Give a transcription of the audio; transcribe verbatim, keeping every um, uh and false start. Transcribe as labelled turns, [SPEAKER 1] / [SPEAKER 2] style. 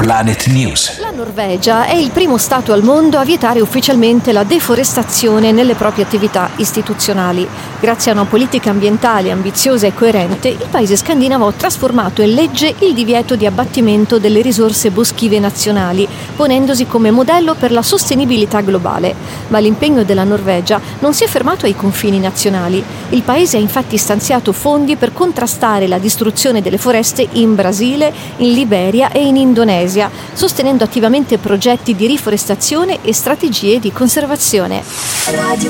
[SPEAKER 1] Planet News.
[SPEAKER 2] La Norvegia è il primo Stato al mondo a vietare ufficialmente la deforestazione nelle proprie attività istituzionali. Grazie a una politica ambientale ambiziosa e coerente, il paese scandinavo ha trasformato in legge il divieto di abbattimento delle risorse boschive nazionali, ponendosi come modello per la sostenibilità globale. Ma l'impegno della Norvegia non si è fermato ai confini nazionali. Il paese ha infatti stanziato fondi per contrastare la distruzione delle foreste in Brasile, in Liberia e in Indonesia, sostenendo attivamente progetti di riforestazione e strategie di conservazione.